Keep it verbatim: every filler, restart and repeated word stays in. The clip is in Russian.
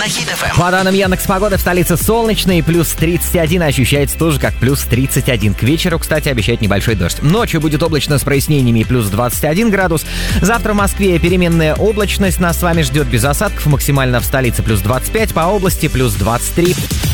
на Хит эф эм. По данным Яндекс.Погоды, в столице солнечно и плюс тридцать один, ощущается тоже как плюс тридцать один. К вечеру, кстати, обещает небольшой дождь. Ночью будет облачно с прояснениями и плюс двадцать один градус. Завтра в Москве переменная облачность нас с вами ждет без осадков. Максимально в столице плюс двадцать пять, по области плюс двадцать три.